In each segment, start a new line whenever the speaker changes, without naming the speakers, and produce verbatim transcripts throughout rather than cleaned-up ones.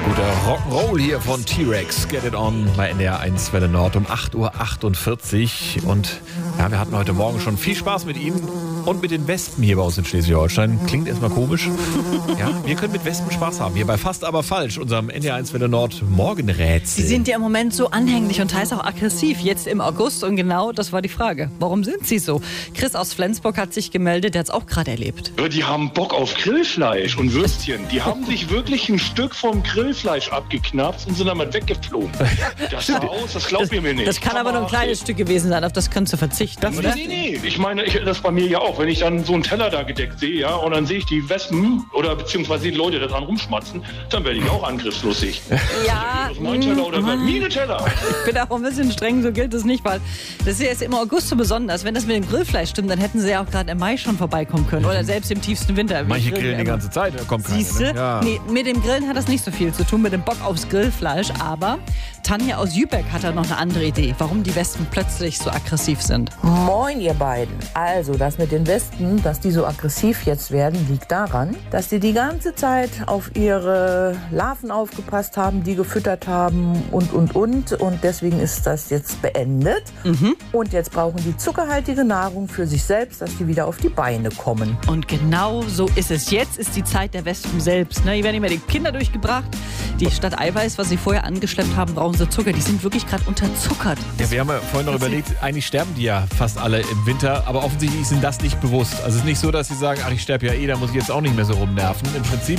Guter Rock'n'Roll hier von T-Rex. Get it on bei N D R eins Welle Nord um acht Uhr achtundvierzig. Und ja, wir hatten heute Morgen schon viel Spaß mit Ihnen und mit den Wespen hier bei uns in Schleswig-Holstein. Klingt erstmal komisch. Ja, wir können mit Wespen Spaß haben. Hier bei Fast aber falsch, unserem N D R eins Welle Nord Morgenrätsel.
Sie sind ja im Moment so anhänglich und teils auch aggressiv, jetzt im August. Und genau das war die Frage. Warum sind Sie so? Chris aus Flensburg hat sich gemeldet, der hat es auch gerade erlebt.
Die haben Bock auf Grillfleisch und Würstchen. Die haben sich wirklich ein Stück vom Grillfleisch abgeknapst und sind damit weggeflogen. Das sah aus, das glaubt ihr mir nicht.
Das kann aber nur ein kleines Stück gewesen sein, auf das könnt ihr verzichten,
das,
oder?
Nee, nee, ich meine, ich, das bei mir ja auch. Wenn ich dann so einen Teller da gedeckt sehe, ja, und dann sehe ich die Wespen oder beziehungsweise die Leute da dran rumschmatzen, dann werde ich auch angriffslustig.
Ja.
Das ist mein Teller oder meine Teller.
Ich bin auch ein bisschen streng, so gilt es nicht, weil das ist ja erst im August so besonders. Wenn das mit dem Grillfleisch stimmt, dann hätten sie ja auch gerade im Mai schon vorbeikommen können. Oder selbst im tiefsten Winter.
Manche grillen die ganze Zeit, da kommt keiner.
Siehste?
Ne? Ja.
Nee, mit dem Grillen hat das nicht so viel zu tun, mit dem Bock aufs Grillfleisch. Aber Tanja aus Jübeck hat da noch eine andere Idee, warum die Wespen plötzlich so aggressiv sind.
Moin, ihr beiden. Also, das mit den Wespen, dass die so aggressiv jetzt werden, liegt daran, dass die die ganze Zeit auf ihre Larven aufgepasst haben, die gefüttert haben und, und, und. Und deswegen ist das jetzt beendet.
Mhm.
Und jetzt brauchen die zuckerhaltige Nahrung für sich selbst, dass die wieder auf die Beine kommen.
Und genau so ist es. Jetzt ist die Zeit der Wespen selbst. Ne? Hier werden immer die Kinder durchgebracht. Die statt Eiweiß, was sie vorher angeschleppt haben, brauchen sie Zucker. Die sind wirklich gerade unterzuckert.
Ja, wir haben ja vorhin noch überlegt, eigentlich sterben die ja fast alle im Winter, aber offensichtlich ist ihnen das nicht bewusst. Also es ist nicht so, dass sie sagen, ach, ich sterbe ja eh, da muss ich jetzt auch nicht mehr so rumnerven, im Prinzip.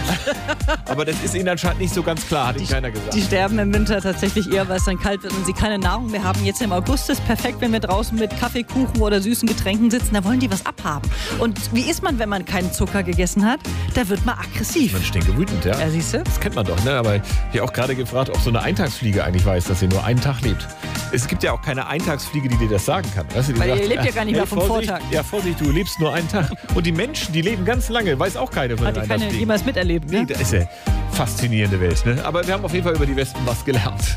Aber das ist ihnen anscheinend nicht so ganz klar, hat ihnen keiner gesagt.
Die sterben im Winter tatsächlich eher, weil es dann kalt wird und sie keine Nahrung mehr haben. Jetzt im August ist perfekt, wenn wir draußen mit Kaffee, Kuchen oder süßen Getränken sitzen. Da wollen die was abhaben. Und wie ist man, wenn man keinen Zucker gegessen hat? Da wird man aggressiv.
Man stinkewütend, ja.
Ja, siehst du?
Das kennt man doch, ne? Aber ich habe auch gerade gefragt, ob so eine Eintagsfliege eigentlich weiß, dass sie nur einen Tag lebt. Es gibt ja auch keine Eintagsfliege, die dir das sagen kann. Weißt du, die
Weil
sagt,
ihr lebt ja gar nicht mehr vom
Vorsicht,
Vortag.
Ja, Vorsicht, du lebst nur einen Tag. Und die Menschen, die leben ganz lange, weiß auch keine von
Hat
den
die keine
Eintagsfliegen.
jemals miterlebt, ne?
Nee, das ist ja faszinierende Welt, ne? Aber wir haben auf jeden Fall über die Wespen was gelernt.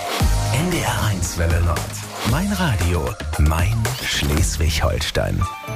N D R eins Welle Nord. Mein Radio, mein Schleswig-Holstein.